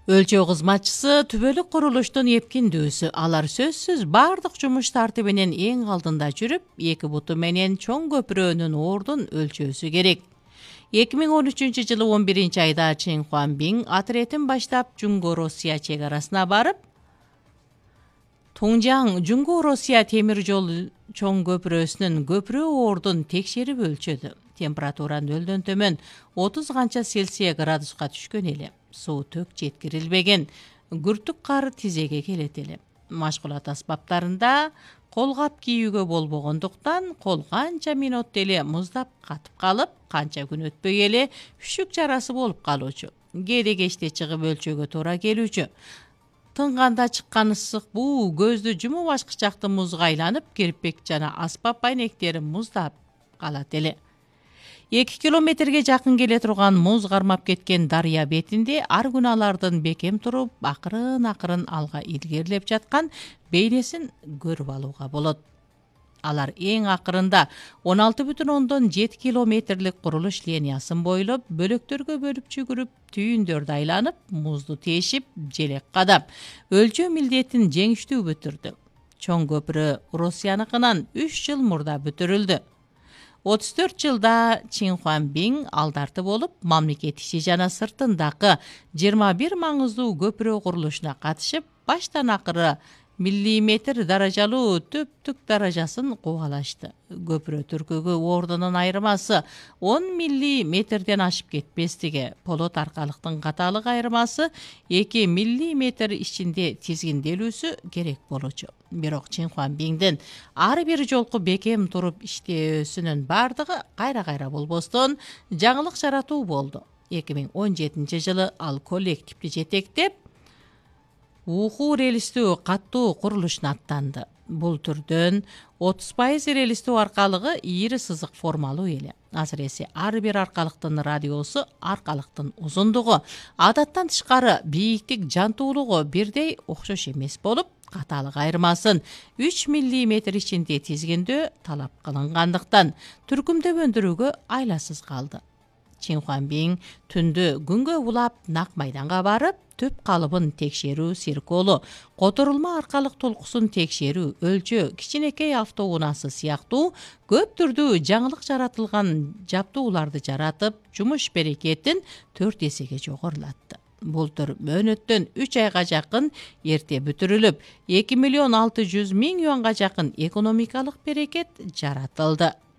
Өлчөө кызматчысы түбөлүк курулуштун эпкиндүүсү. Алар сөзсүз бардык жумуш тартибинен эң алдында жүрүп, эки буту менен чоң көпүрөнүн ордун өлчөөсү керек. 2013-жылы 11-айда Чин Хуанбин отрядын баштап Жунго-Россия чек арасына барып, Тунжаң Жунго-Россия темир жол чоң көпүрөсүнүн көпүрө ордун текшерип өлчөдү. Температура нөлдөн төмөн 30 канча Цельсия градуска түшкөн эле. Суу төк жеткирилбеген, күртүк кар тизеге келет эле. Машкулат аспаптарында колгап кийүүгө болбогондуктан кол канча минут эле муздап катып калып, канча күн өтпөй эле үшүк жарасы болуп калуучу. Кээде кечте чыгып өлчөөгө туура келүүчү. Тынганда чыккан ысык буу көздү жумуп ачкычакты музга айланып, кирпик жана аспап айнектери муздап калат эле. 2 километрге жакын келе турган муз кармап кеткен дарыя бетинде ар күнү алардын бекем туруп, акырын алга илгерилеп жаткан бейнесин көрүп алууга болот. Алар эң акырында 16,7 километрлик курулуш линиясын бойлоп, бөлөктөргө бөлүп жүгүрүп, түйүндөрдү айланып, музду тешип, желек кадап, өлчөө милдетин жеңиштүү бүтүрдү. Чоң көпүрө Россияныкынан 3 жыл мурда бүтүрүлдү. 34 жылда Чин Хуанбин алдарты болуп, мамлекет иши жана сыртындагы 21 маңыздуу көпүрө курулушуна катышып, баштан акыры миллиметр даражалуу төптүк даражасын кубалашты. Көпүрө түркүгү ордунун айырмасы 10 миллиметрден ашып кетпестиги, полот аркалыктын каталык айырмасы 2 миллиметр ичинде тизгинделүүсү керек болчу. Бирок Чин Хуанбиндин ар бир жолку бекем туруп иштөөсүнүн бардыгы кайра болбостон жаңылык жаратуу болду. 2017 жылы ал коллективди жетектеп, уху релистүү каттуу курулушуна аттанды. Бул түрдөн 30% релистүү аркалыгы ийри сызык формалуу эле. Азыр ар бир аркалыктын радиусу, аркалыктын узундугу адаттан тышкары бийиктик, жантуулугу бирдей окшош эмес болуп, каталык айырмасын 3 миллиметр ичинде тизгиндөө талап кылынгандыктан түркүмдөп өндүрүүгө айласыз калды. Чин Хуанбин түндө күнгө булап нак майданга барып, төп калыбын текшерүү сирколу, которулма аркалык толкусун текшерүү, өлчөө, кичинекей автоунаасы сыяктуу көп түрдүү жаңылык жаратылган жабдууларды жаратып, жумуш берекетин 4 эсеге жогорулатты. Бул түр мөөнөттөн 3 айга жакын эрте бүтүрүлүп, 2,6 миллион юанга жакын экономикалык берекет жаратылды.